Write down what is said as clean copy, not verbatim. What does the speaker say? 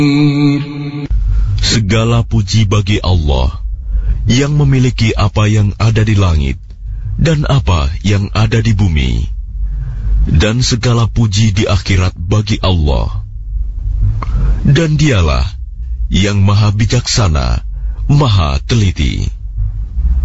Segala puji bagi Allah yang memiliki apa yang ada di langit dan apa yang ada di bumi, dan segala puji di akhirat bagi Allah. Dan dialah yang maha bijaksana, maha teliti.